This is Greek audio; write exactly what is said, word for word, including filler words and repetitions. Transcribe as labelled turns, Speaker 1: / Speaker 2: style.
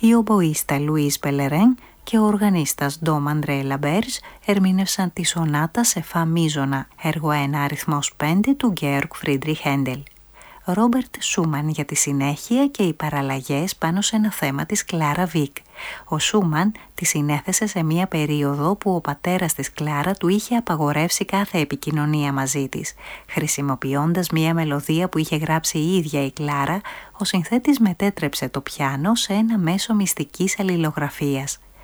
Speaker 1: η ομποίστα Λουίς Πελερέν και ο οργανίστας Ντόμ Αντρέ Λαμπέρζ ερμήνευσαν τη σονάτα σε φα μίζωνα, έργο ένα αριθμός πέντε του Γκέοργκ Φρίντριχ Χέντελ. Ρόμπερτ Σούμαν για τη συνέχεια και οι παραλλαγές πάνω σε ένα θέμα της Κλάρα Βίκ. Ο Σούμαν τη συνέθεσε σε μία περίοδο που ο πατέρας της Κλάρα του είχε απαγορεύσει κάθε επικοινωνία μαζί της. Χρησιμοποιώντας μία μελωδία που είχε γράψει η ίδια η Κλάρα, ο συνθέτης μετέτρεψε το πιάνο σε ένα μέσο μυστικής αλληλογραφίας.